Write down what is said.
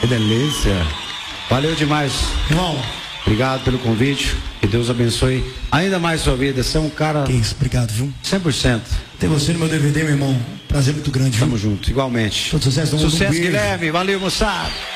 Que delícia. Valeu demais. Irmão. Obrigado pelo convite. Que Deus abençoe ainda mais sua vida. Você é um cara... Que isso, obrigado, viu? 100%. Ter você no meu DVD, meu irmão. Prazer muito grande, viu? Tamo junto, igualmente. Todo sucesso do mundo. Sucesso, Guilherme. Valeu, moçada.